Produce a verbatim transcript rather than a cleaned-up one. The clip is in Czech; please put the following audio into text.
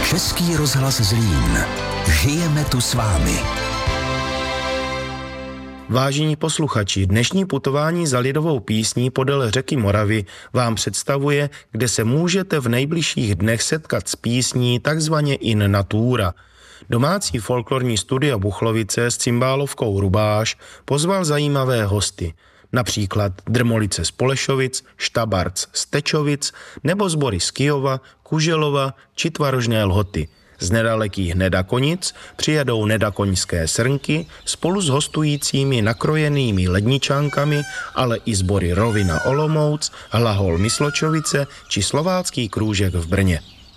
Český rozhlas Zlín. Žijeme tu s vámi. Vážení posluchači, dnešní putování za lidovou písní podél řeky Moravy vám představuje, kde se můžete v nejbližších dnech setkat s písní takzvaně in natura. Domácí folklorní studio Buchlovice s cymbálovkou Rubáš pozval zajímavé hosty, například Drmolice z Polešovic, Štabarc z Tečovic nebo sbory z Kyjova, Kuželova či Tvarožné Lhoty. Z nedalekých Nedakonic přijedou nedakoňské srnky spolu s hostujícími nakrojenými ledničánkami, ale i sbory Rovina Olomouc, Hlahol Mysločovice či Slovácký Krůžek v Brně.